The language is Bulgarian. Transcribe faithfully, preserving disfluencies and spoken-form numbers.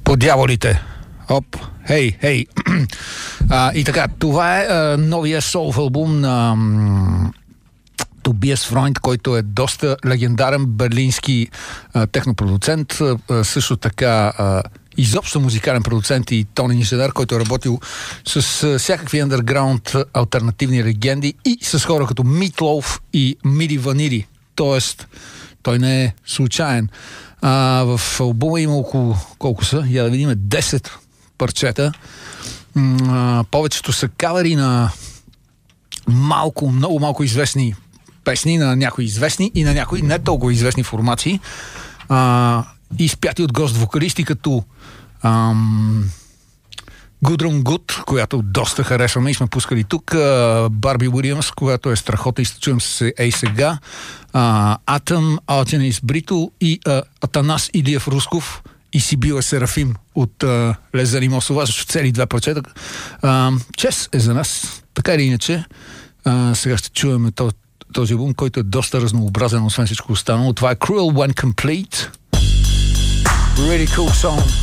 по дяволите. Оп, хей, хей. А, и така, това е а, новия солф албум на м, Тобиас Фройнд, който е доста легендарен берлински а, технопродуцент, а, също така а, изобщо музикален продуцент и Тони Нишедър, който е работил с а, всякакви андерграунд алтернативни легенди и с хора като Meatloaf и Миди Ванири. Тоест, той не е случайен. А, в албума има около, колко са? Я да видим, десет парчета. М- повечето са кавери на малко, много малко известни песни, на някои известни и на някои не толкова известни формации. А, изпяти от гост-вокалисти като ам, Гудрун Гуд, която доста харесваме и сме пускали тук, Барби Уилямс, която е страхотна и ще чуем се ей сега, Атъм, Алченис Брито и а, Атанас Илиев Русков и Сибила Серафим от а, Лезари Мосова, защото цели две парчета. А, чест е за нас, така или иначе. А, сега ще чуем този, този албум, който е доста разнообразен, освен всичко останало. Това е Cruel When Complete. Really cool song.